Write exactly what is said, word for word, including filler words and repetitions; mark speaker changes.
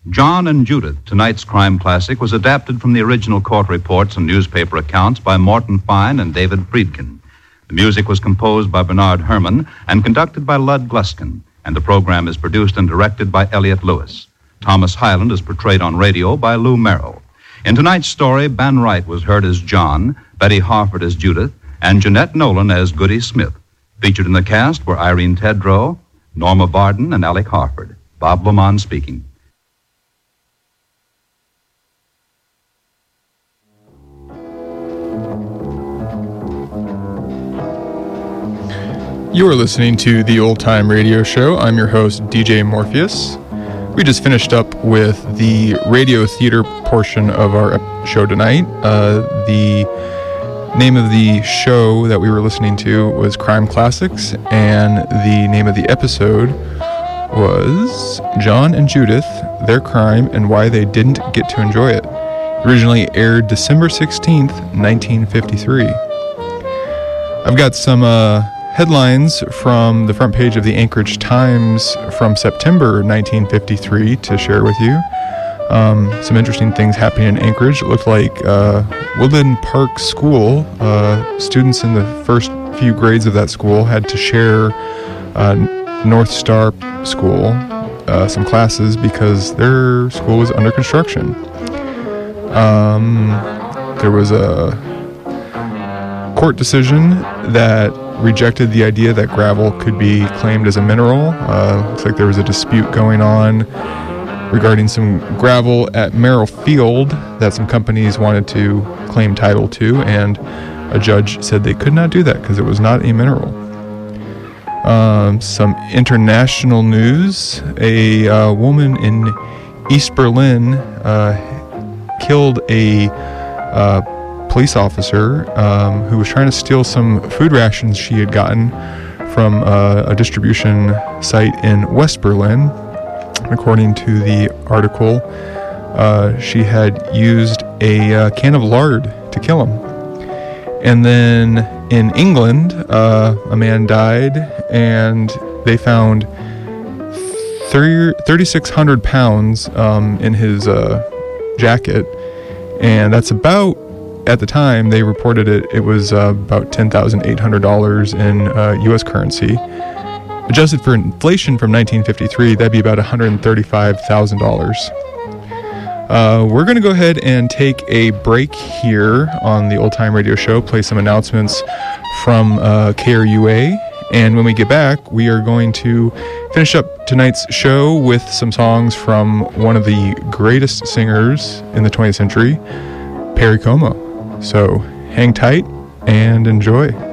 Speaker 1: John and Judith, tonight's crime classic, was adapted from the original court reports and newspaper accounts by Morton Fine and David Friedkin. The music was composed by Bernard Herrmann and conducted by Lud Gluskin, and the program is produced and directed by Elliott Lewis. Thomas Hyland is portrayed on radio by Lou Merrill. In tonight's story, Ben Wright was heard as John, Betty Harford as Judith, and Jeanette Nolan as Goody Smith. Featured in the cast were Irene Tedrow, Norma Barden, and Alec Harford. Bob Lamont speaking.
Speaker 2: You are listening to the Old Time Radio Show. I'm your host, D J Morpheus. We just finished up with the radio theater portion of our show tonight. Uh, the name of the show that we were listening to was Crime Classics, and the name of the episode was John and Judith, Their Crime and Why They Didn't Get to Enjoy It. Originally aired December sixteenth, nineteen fifty-three. I've got some uh, headlines from the front page of the Anchorage Times from September nineteen fifty-three to share with you. Um, some interesting things happening in Anchorage. It looked like uh, Woodland Park School, uh, students in the first few grades of that school had to share uh, North Star School, uh, some classes, because their school was under construction. Um, there was a court decision that rejected the idea that gravel could be claimed as a mineral. Uh, looks like there was a dispute going on regarding some gravel at Merrill Field that some companies wanted to claim title to, and a judge said they could not do that because it was not a mineral. Um, some international news. A uh, woman in East Berlin uh, killed a uh, police officer um, who was trying to steal some food rations she had gotten from uh, a distribution site in West Berlin. According to the article, uh, she had used a uh, can of lard to kill him. And then in England, uh, a man died, and they found thirty-six hundred pounds um, in his uh, jacket, and that's about, at the time they reported it, it was uh, about ten thousand eight hundred dollars in uh, U S currency. Adjusted for inflation from nineteen fifty-three, that'd be about one hundred thirty-five thousand dollars. Uh, we're going to go ahead and take a break here on the Old Time Radio Show, play some announcements from uh, K R U A, and when we get back, we are going to finish up tonight's show with some songs from one of the greatest singers in the twentieth century, Perry Como. So hang tight and enjoy.